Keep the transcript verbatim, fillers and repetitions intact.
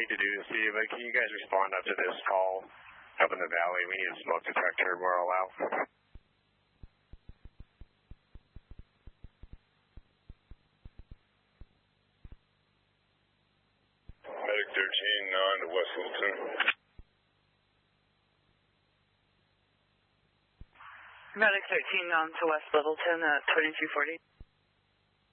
need to do to see, but can you guys respond up to this call up in the valley? We need a smoke detector more all out. Medic thirteen, nine to West Littleton. Medic thirteen, on to West Littleton at twenty-two forty.